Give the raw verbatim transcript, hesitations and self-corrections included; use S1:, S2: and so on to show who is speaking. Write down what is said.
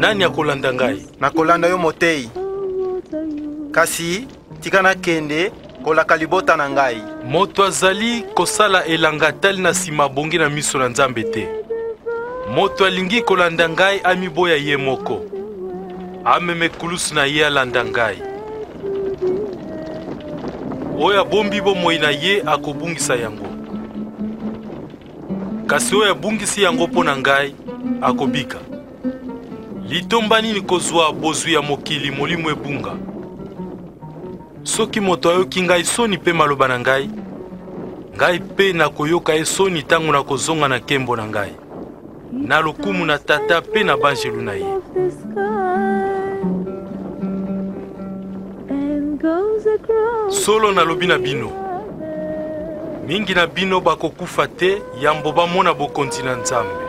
S1: Nani akolanda ngai?
S2: Nakolanda yo motei. Kasi tika na kende kolaka libota na ngai.
S1: Moto azali kosala elanga tali na sima bongi na miso na Nzambe te. Moto alingi kolanda ngai amiboya ye moko. Ameme kulusu na ye alanda ngai. Oya bombi bomoi na ye akobungisa yango. Kasi oya bungisi yango po na ngai akobika. Litomba nini kozwa bozwi ya mokili molimo ebunga? Soki moto ayoki ngai soni pe maloba na ngai, ngai pe na koyoka esoni tango na kozonga na kembo na ngai. Na lokumu na tata pe na banjelu na ye. Solo na lobi na bino. Mingi na bino bakokufa te yambo bamona bokonzi na Nzambe.